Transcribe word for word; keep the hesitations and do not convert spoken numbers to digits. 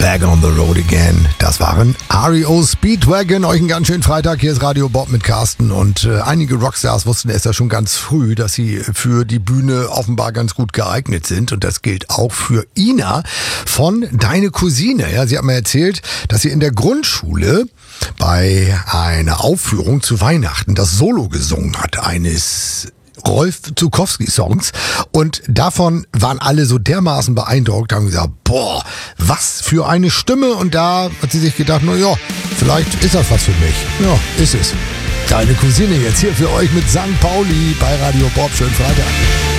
Back on the Road Again. Das waren R E O Speedwagon. Euch einen ganz schönen Freitag. Hier ist Radio Bob mit Carsten. Und äh, einige Rockstars wussten es ja schon ganz früh, dass sie für die Bühne offenbar ganz gut geeignet sind. Und das gilt auch für Ina von Deine Cousine. Ja, sie hat mir erzählt, dass sie in der Grundschule bei einer Aufführung zu Weihnachten das Solo gesungen hat eines Rolf Zukowski-Songs, und davon waren alle so dermaßen beeindruckt, haben gesagt, boah, was für eine Stimme, und da hat sie sich gedacht, na ja, vielleicht ist das was für mich. Ja, ist es. Deine Cousine jetzt hier für euch mit Sankt Pauli bei Radio Bob. Schönen Freitag.